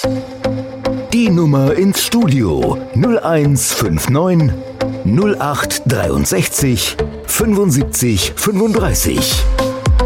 Die Nummer ins Studio 0159 0863 75 35.